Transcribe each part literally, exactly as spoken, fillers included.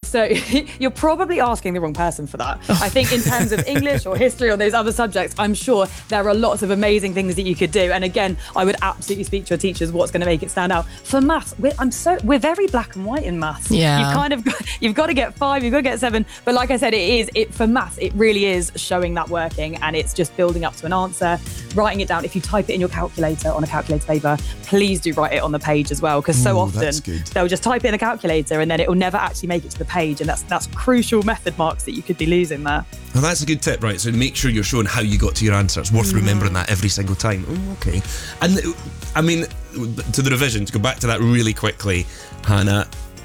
So you're probably asking the wrong person for that. I think in terms of English or history or those other subjects, I'm sure there are lots of amazing things that you could do. And again, I would absolutely speak to your teachers what's going to make it stand out. For maths, we're, I'm so we're very black and white in maths. Yeah. You've kind of got, you've got to get five, you've got to get seven. But like I said, it is it for maths, it really is showing that working, and it's just building up to an answer, writing it down. If you type it in your calculator on a calculator paper, please do write it on the page as well, because so Ooh, often they'll just type it in the calculator and then it will never actually make it to the page, and that's that's crucial method marks that you could be losing there. Well, that's a good tip, right? So make sure you're showing how you got to your answer. It's worth mm. remembering that every single time. Oh, okay. And I mean, to the revision, to go back to that really quickly, Hannah,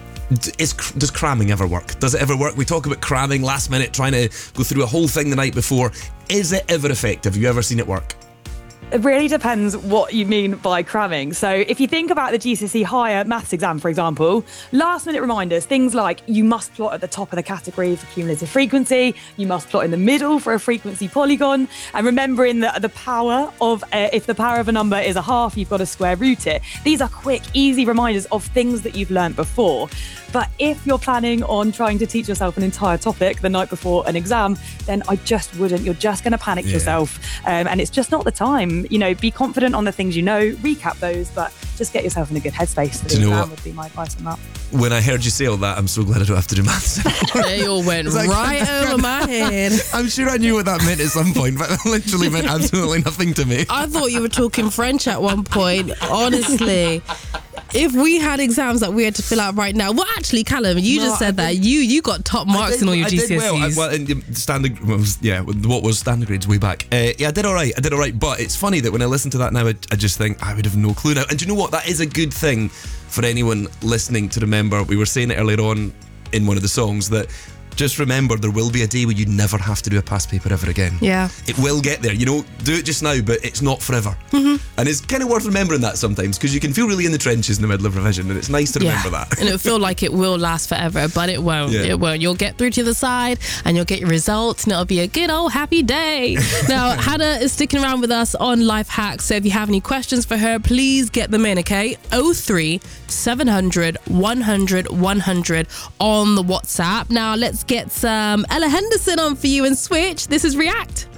is, does cramming ever work? Does it ever work? We talk about cramming last minute, trying to go through a whole thing the night before. Is it ever effective? Have you ever seen it work? It really depends what you mean by cramming. So if you think about the G C S E higher maths exam, for example, last minute reminders, things like you must plot at the top of the category for cumulative frequency, you must plot in the middle for a frequency polygon, and remembering that the power of, uh, if the power of a number is a half, you've got to square root it. These are quick, easy reminders of things that you've learned before. But if you're planning on trying to teach yourself an entire topic the night before an exam, then I just wouldn't. You're just going to panic yeah. yourself. Um, and it's just not the time. You know, be confident on the things you know, recap those, but just get yourself in a good headspace for the exam what? would be my advice on that. When I heard you say all that, I'm so glad I don't have to do maths anymore. They all went like, right over my head. I'm sure I knew what that meant at some point, but it literally meant absolutely nothing to me. I thought you were talking French at one point, honestly. If we had exams that we had to fill out right now, well, actually, Callum, you no, just said that you you got top marks did, in all your I G C S Es. Did well, I, well in standard, well, yeah, what was standard grades way back? Uh, yeah, I did all right. I did all right, but it's funny that when I listen to that now, I, I just think I would have no clue now. And do you know what? That is a good thing for anyone listening to remember. We were saying it earlier on in one of the songs that. Just remember, there will be a day where you never have to do a past paper ever again. Yeah. It will get there. You know, do it just now, but it's not forever. Mm-hmm. And it's kind of worth remembering that sometimes, because you can feel really in the trenches in the middle of revision, and it's nice to remember yeah. that. And it'll feel like it will last forever, but it won't. Yeah. It won't. You'll get through to the side, and you'll get your results, and it'll be a good old happy day. Now, Hannah is sticking around with us on Life Hacks, so if you have any questions for her, please get them in, okay? oh three seven hundred one hundred one hundred on the WhatsApp. Now, let's get some Ella Henderson on for you and Switch. This is React.